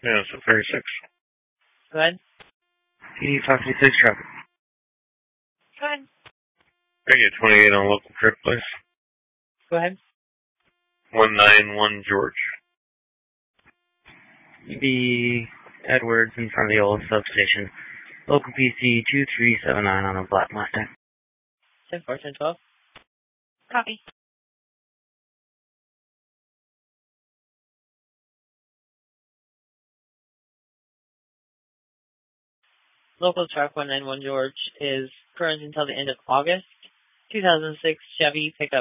Yeah, so 36. Go ahead. PD 526 traffic. Go ahead. I get 28 on local trip, please. Go ahead. 191 George. PD Edwards in front of the old substation. Local PC 2379 on a black Mustang. 10-4, 10-12. Copy. Local truck 191 George is current until the end of August. 2006 Chevy pickup